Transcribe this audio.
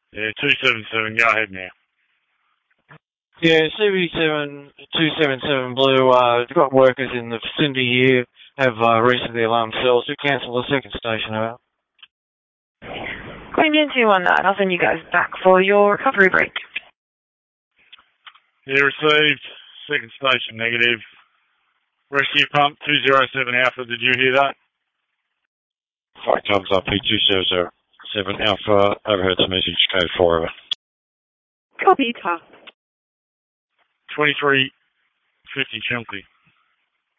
Yeah, 277, go ahead now. Yeah, CB7 277 Blue, got workers in the vicinity here, have reached the alarm cells. To cancel the second station out. Queen 219, I'll send you guys back for your recovery break. Yeah, received. Second station negative. Rescue pump 207 Alpha, did you hear that? Flight comes up, P2007 Alpha, overheard the message, code 4 over. Copy, top. 2350 Chelsea.